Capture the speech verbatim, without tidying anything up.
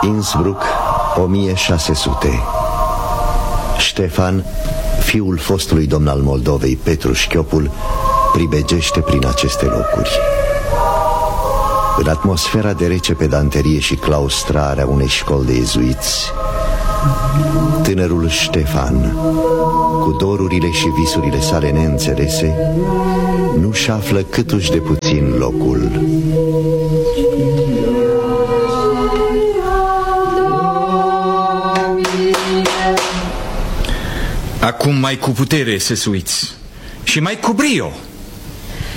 Innsbruck, o mie șase sute. Ștefan, fiul fostului domn al Moldovei, Petru Șchiopul, pribegește prin aceste locuri. În atmosfera de rece pedanterie și claustrare a unei școli de iezuiți, tânărul Ștefan, cu dorurile și visurile sale neînțelese, nu-și află câtuși de puțin locul. Acum mai cu putere, sesuiți, și mai cu brio.